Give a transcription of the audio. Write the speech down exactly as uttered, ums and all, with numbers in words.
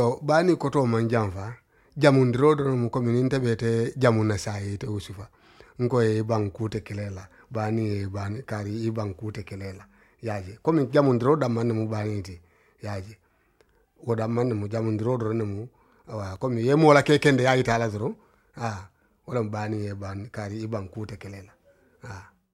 yo bani koto man jamfa jamundiro do mu community bete jamuna sayite usufa ngo e bankute kelela bani e bani kari i bankute kelela yaje comme jamundiro da man mu bani ti yaje o da man mu jamundiro do mu wa comme ye mo la kekende yayi tala zoro ah wala bani e bani kari i bankute kelela ah